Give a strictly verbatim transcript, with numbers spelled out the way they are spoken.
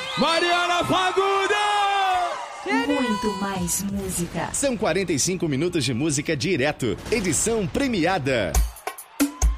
Mariana Fagundes! Muito mais música. São quarenta e cinco minutos de música direto. Edição premiada.